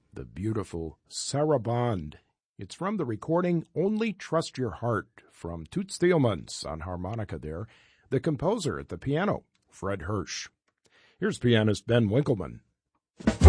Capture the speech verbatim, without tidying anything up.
the beautiful Sarabande. It's from the recording Only Trust Your Heart from Toots Thielemans on harmonica there. The composer at the piano, Fred Hirsch. Here's pianist Ben Winkleman.